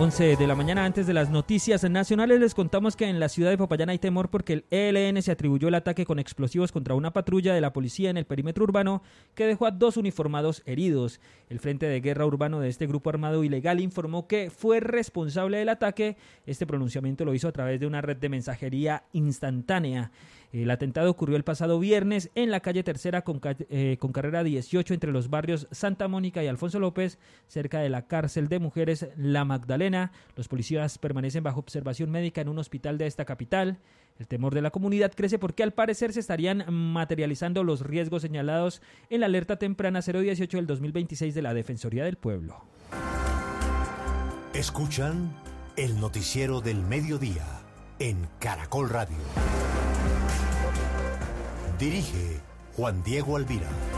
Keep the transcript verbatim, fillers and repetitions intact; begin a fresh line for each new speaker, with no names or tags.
once de la mañana. Antes de las noticias nacionales, les contamos que en la ciudad de Popayán hay temor porque el E L N se atribuyó el ataque con explosivos contra una patrulla de la policía en el perímetro urbano que dejó a dos uniformados heridos. El Frente de Guerra Urbano de este grupo armado ilegal informó que fue responsable del ataque. Este pronunciamiento lo hizo a través de una red de mensajería instantánea. El atentado ocurrió el pasado viernes en la calle Tercera con, eh, con carrera dieciocho entre los barrios Santa Mónica y Alfonso López, cerca de la cárcel de mujeres La Magdalena. Los policías permanecen bajo observación médica en un hospital de esta capital. El temor de la comunidad crece porque al parecer se estarían materializando los riesgos señalados en la alerta temprana cero dieciocho del dos mil veintiséis de la Defensoría del Pueblo.
Escuchan el noticiero del mediodía en Caracol Radio. Dirige Juan Diego Alvira.